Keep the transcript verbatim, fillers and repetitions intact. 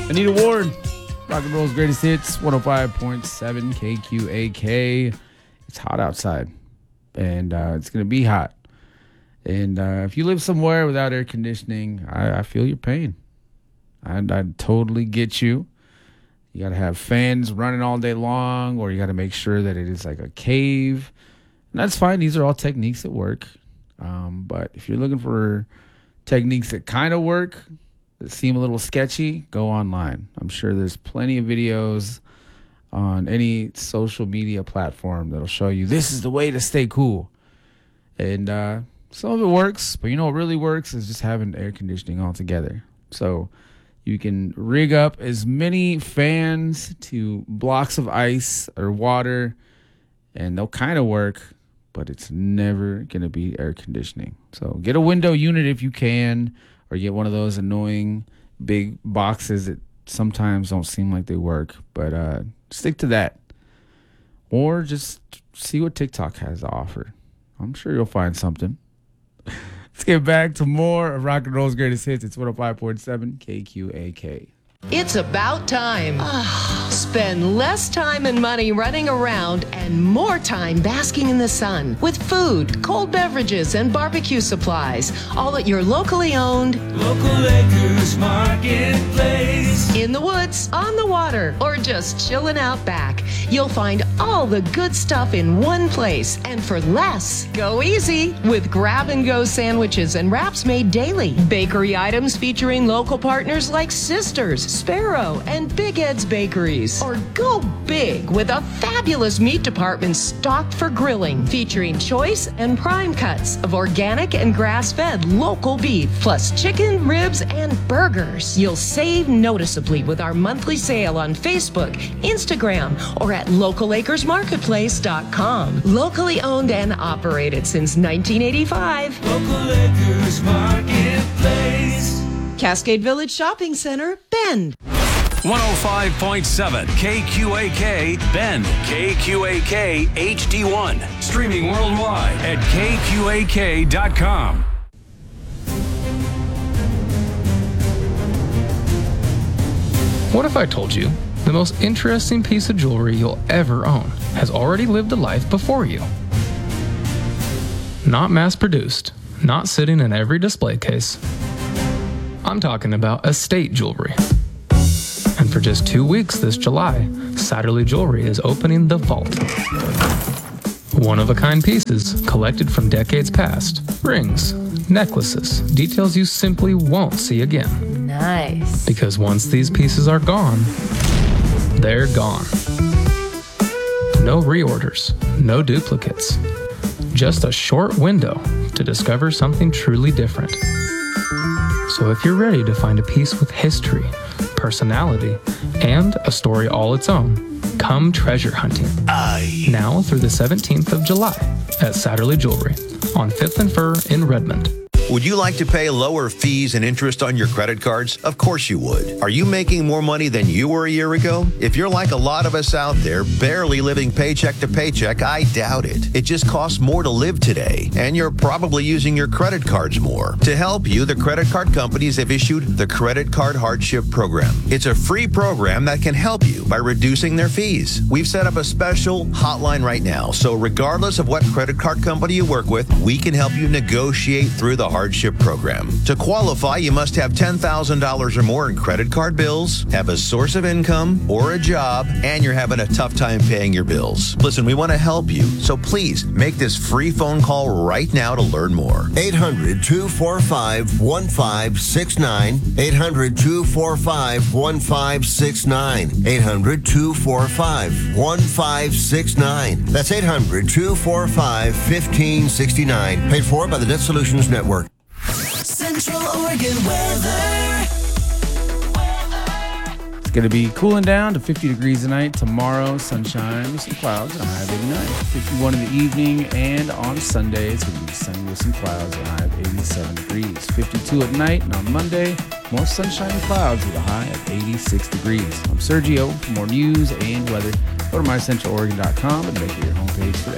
Anita Ward, rock and roll's greatest hits, one oh five point seven K Q A K. It's hot outside, and uh, it's going to be hot. And uh, if you live somewhere without air conditioning, I, I feel your pain. I, I totally get you. You got to have fans running all day long, or you got to make sure that it is like a cave. And that's fine. These are all techniques that work. Um, but if you're looking for techniques that kind of work, that seem a little sketchy, go online. I'm sure there's plenty of videos on any social media platform that'll show you this is the way to stay cool. And uh, some of it works, but you know what really works is just having air conditioning altogether. So you can rig up as many fans to blocks of ice or water, and they'll kind of work, but it's never going to be air conditioning. So get a window unit if you can, or get one of those annoying big boxes that sometimes don't seem like they work. But uh, stick to that. Or just see what TikTok has to offer. I'm sure you'll find something. Let's get back to more of Rock and Roll's greatest hits. It's one oh five point seven K Q A K. It's about time. Spend less time and money running around and more time basking in the sun with food, cold beverages, and barbecue supplies. All at your locally owned Local Acres Marketplace. in the woods, on the water, or just chilling out back. You'll find all the good stuff in one place and for less. Go easy with grab-and-go sandwiches and wraps made daily. Bakery items featuring local partners like Sisters, Sparrow, and Big Ed's Bakeries. Or go big with a fabulous meat department stocked for grilling, featuring choice and prime cuts of organic and grass-fed local beef, plus chicken, ribs, and burgers. You'll save noticeably with our monthly sale on Facebook, Instagram, or at local acres marketplace dot com. Locally owned and operated since nineteen eighty-five. Local Acres Marketplace. Cascade Village Shopping Center, Bend. one oh five point seven K Q A K Bend, K Q A K H D one, streaming worldwide at K Q A K dot com. What if I told you the most interesting piece of jewelry you'll ever own has already lived a life before you? Not mass-produced, not sitting in every display case. I'm talking about estate jewelry. And for just two weeks this July, Satterley Jewelry is opening the vault. One-of-a-kind pieces collected from decades past. Rings, necklaces, details you simply won't see again. Nice. Because once these pieces are gone, they're gone. No reorders, no duplicates. Just a short window to discover something truly different. So if you're ready to find a piece with history, personality, and a story all its own, come treasure hunting. Aye. Now through the seventeenth of July at Satterley Jewelry on fifth and Fir in Redmond. Would you like to pay lower fees and interest on your credit cards? Of course you would. Are you making more money than you were a year ago? If you're like a lot of us out there, barely living paycheck to paycheck, I doubt it. It just costs more to live today, and you're probably using your credit cards more. To help you, the credit card companies have issued the Credit Card Hardship Program. It's a free program that can help you by reducing their fees. We've set up a special hotline right now, so regardless of what credit card company you work with, we can help you negotiate through the hardship program. To qualify, you must have ten thousand dollars or more in credit card bills, have a source of income or a job, and you're having a tough time paying your bills. Listen, we want to help you, so please make this free phone call right now to learn more. eight hundred, two four five, one five six nine. eight hundred, two four five, one five six nine. eight hundred, two four five, one five six nine. That's eight hundred, two four five, one five six nine. Paid for by the Debt Solutions Network. Central Oregon weather. It's going to be cooling down to fifty degrees tonight. Tomorrow, sunshine with some clouds and a high of eighty-nine. fifty-one in the evening, and on Sunday, it's going to be sunny with some clouds and a high of eighty-seven degrees. fifty-two at night, and on Monday, more sunshine and clouds with a high of eighty-six degrees. I'm Sergio. For more news and weather, go to my central oregon dot com and make it your homepage for